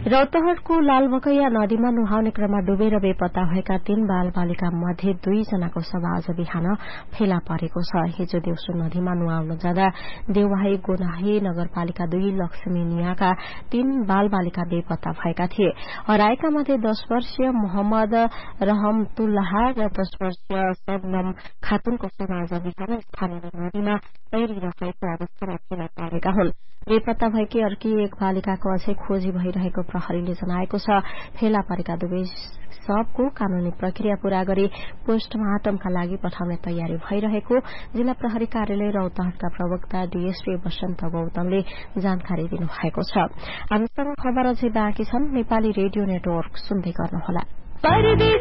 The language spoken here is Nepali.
रौतहटको लालबकैया नदीमा नुहाउने क्रममा डुबेर बेपत्ता भएका 3 बालबालिका मध्ये 2 जनाको शव आज बिहान फेला परेको छ। हिजो दिउँसो नदीमा नुहाउन जाँदा देउवाही गोनाही नगरपालिका 2 लक्ष्मीनियाका 3 बालबालिका बेपत्ता भएका थिए। हराएका मध्ये 10 वर्षीय मोहम्मद रहमतुल्लाह र 10 वर्षीय शबनम खातुनको शव आज बिहान स्थानीय नदीमा तैरिरहेको अवस्थामा फेला परेका हुन्। बेपत्ता भएकी अर्की एक बालिकाको अझै खोजी भइरहेको प्रहरीले जनाएको छ। फेला परेका दुवै शवको कानूनी प्रक्रिया पूरा गरी पोस्टमार्टमका लागि पठाउने तयारी भइरहेको जिल्ला प्रहरी कार्यालय रौतहटका प्रवक्ता डीएसपी वसन्त गौतमले जानकारी दिनुभएको छ। हामीसँग खबर अझै बाँकी छन्। नेपाली रेडियो नेटवर्क सुन्दै गर्नुहोला।